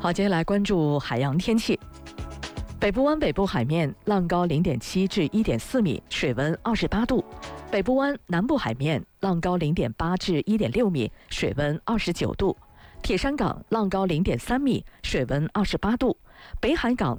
好，接下来关注海洋天气。北部湾北部海面浪高0.7至1.4米，水温28度；北部湾南部海面浪高0.8至1.6米，水温29度；铁山港浪高0.3米，水温28度；北海港